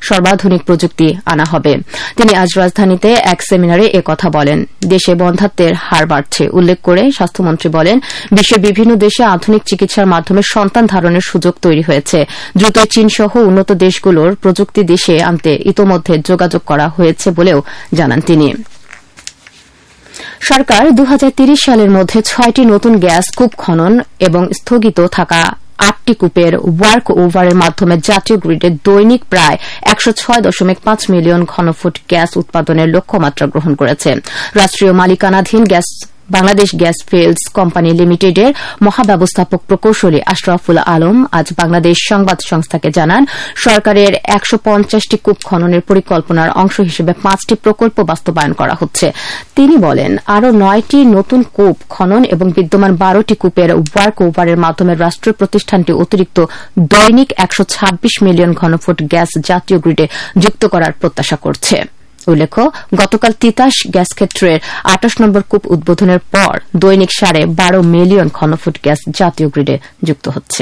সর্বাধুনিক প্রযুক্তি আনা হবে। তিনি আজ রাজধানীতে এক সেমিনারে একথা বলেন। দেশে বন্ধ্যাত্বের হার বাড়ছে উল্লেখ করে স্বাস্থ্যমন্ত্রী বলেন, বিশ্বের বিভিন্ন দেশে আধুনিক চিকিৎসার মাধ্যমে সন্তান ধারণের সুযোগ তৈরি হয়েছে। দ্রুত চীনসহ উন্নত দেশগুলোর প্রযুক্তি দেশে আনতে ইতোমধ্যে যোগাযোগ করা হয়েছে বলেও জানান তিনি। সরকার 2030 সালের মধ্যে 6টি নতুন গ্যাস কূপ খনন এবং স্থগিত থাকা 8টি কূপের ওয়ার্ক ওভারের মাধ্যমে জাতীয় গ্রিডে দৈনিক প্রায় 106.5 মিলিয়ন ঘনফুট গ্যাস উৎপাদনের লক্ষ্যমাত্রা গ্রহণ করেছে। রাষ্ট্রীয় মালিকানাধীন বাংলাদেশ গ্যাস ফিল্ডস কোম্পানি লিমিটেডের মহাব্যবস্থাপক প্রকৌশলী আশরাফুল আলম আজ বাংলাদেশ সংবাদ সংস্থাকে জানান, সরকারের 150টি কূপ খননের পরিকল্পনার অংশ হিসেবে 5টি প্রকল্প বাস্তবায়ন করা হচ্ছে। তিনি বলেন, আরও 9টি নতুন কূপ খনন এবং বিদ্যমান 12টি কূপের ওয়ার্ক ওভারের মাধ্যমে রাষ্ট্রীয় প্রতিষ্ঠানটি অতিরিক্ত দৈনিক 126 মিলিয়ন ঘনফুট গ্যাস জাতীয় গ্রিডে যুক্ত করার প্রত্যাশা করছে। উল্লেখ্য, গতকাল তিতাস গ্যাস ক্ষেত্রের 28 নম্বর কূপ উদ্বোধনের পর দৈনিক 12.5 মিলিয়ন ঘনফুট গ্যাস জাতীয় গ্রিডে যুক্ত হচ্ছে।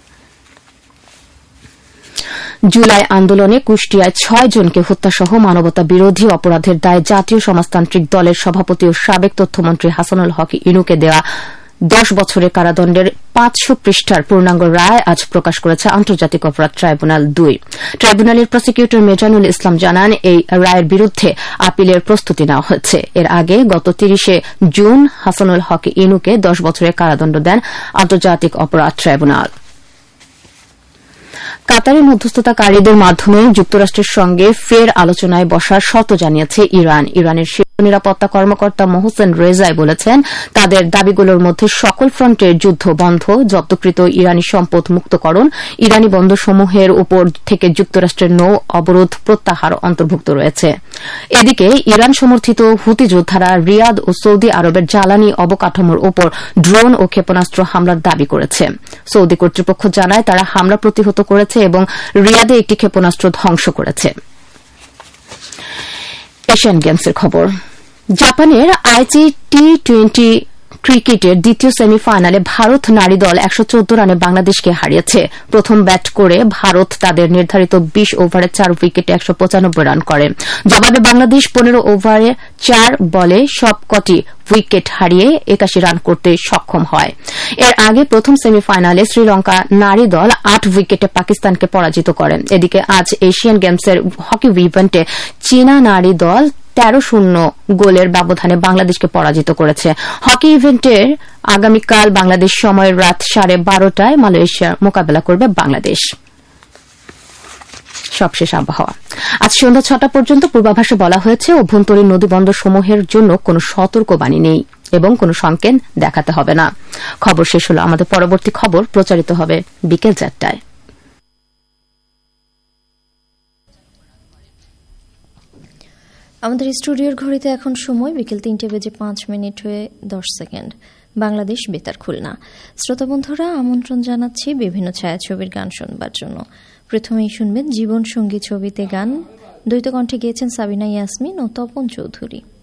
জুলাই আন্দোলনে কুষ্টিয়ায় 6 জনকে হত্যাসহ মানবতা বিরোধী অপরাধের দায়ে জাতীয় সমাজতান্ত্রিক দলের সভাপতি ও সাবেক তথ্যমন্ত্রী হাসানুল হক ইনুকে দেওয়া 10 বছরের কারাদণ্ডের 500 পৃষ্ঠার পূর্ণাঙ্গ রায় আজ প্রকাশ করেছে আন্তর্জাতিক অপরাধ ট্রাইব্যুনাল 2। ট্রাইব্যুনালের প্রসিকিউটর মিজানুল ইসলাম জানান, এই রায়ের বিরুদ্ধে আপিলের প্রস্তুতি নেওয়া হচ্ছে। এর আগে গত 30 জুন হাসানুল হক ইনুকে 10 বছরের কারাদণ্ড দেন আন্তর্জাতিক অপরাধ ট্রাইব্যুনাল। কাতারে মধ্যস্থতাকারীদের মাধ্যমে যুক্তরাষ্ট্রের সঙ্গে ফের আলোচনায় বসার শর্ত জানিয়েছে ইরান। ইরানের নিরাপত্তা কর্মকর্তা মোহসেন রেজাই বলেছেন, তাদের দাবিগুলোর মধ্যে সকল ফ্রন্টের যুদ্ধ বন্ধ, জব্দকৃত ইরানি সম্পদ মুক্তকরণ, ইরানি বন্দরসমূহের উপর থেকে যুক্তরাষ্ট্রের নৌ অবরোধ প্রত্যাহার অন্তর্ভুক্ত রয়েছে। এদিকে ইরান সমর্থিত হুতি যোদ্ধারা রিয়াদ ও সৌদি আরবের জ্বালানি অবকাঠামোর উপর ড্রোন ও ক্ষেপণাস্ত্র হামলার দাবি করেছে। সৌদি কর্তৃপক্ষ জানায়, তারা হামলা প্রতিহত করেছে এবং রিয়াদে একটি ক্ষেপণাস্ত্র ধ্বংস করেছে। এশিয়ান গেমসের খবর। জাপানের আইচি টি-20 ক্রিকেটের দ্বিতীয় সেমিফাইনালে ভারত নারী দল 114 রানে বাংলাদেশকে হারিয়েছে। প্রথম ব্যাট করে ভারত তাদের নির্ধারিত 20 ওভারে 4 উইকেটে 195 রান করে। জবাবে বাংলাদেশ 15 ওভারে 4 বলে সবকটি উইকেট হারিয়ে 81 রান করতে সক্ষম হয়। এর আগে প্রথম সেমিফাইনালে শ্রীলঙ্কা নারী দল 8 উইকেটে পাকিস্তানকে পরাজিত করে। এদিকে আজ এশিয়ান গেমসের হকি ইভেন্টে চীনা নারী দল 13-0 গোলের ব্যবধানে বাংলাদেশকে পরাজিত করেছে। হকি ইভেন্টের আগামীকাল বাংলাদেশ সময়ের রাত 12:30টায় মালয়েশিয়ার মোকাবেলা করবে বাংলাদেশ। সবশেষ আবহাওয়া। আজ সন্ধ্যা 6টা পর্যন্ত পূর্বাভাসে বলা হয়েছে, অভ্যন্তরীণ নদীবন্দরসমূহের জন্য কোনো সতর্কবাণী নেই এবং কোনো সংকেত দেখাতে হবে না। খবর শেষ হল। আমাদের পরবর্তী খবর প্রচারিত হবে বিকেল 4টায়। আমাদের স্টুডিওর ঘড়িতে এখন সময় বিকেল 3:05 হয়ে 10 সেকেন্ড। বাংলাদেশ বেতার খুলনা। শ্রোতা বন্ধুরা, আমন্ত্রণ জানাচ্ছি বিভিন্ন ছায়াছবির গান শুনবার জন্য। প্রথমেই শুনবেন জীবন সঙ্গী ছবিতে গান, দ্বৈত কণ্ঠে গেয়েছেন সাবিনা ইয়াসমিন ও তপন চৌধুরী।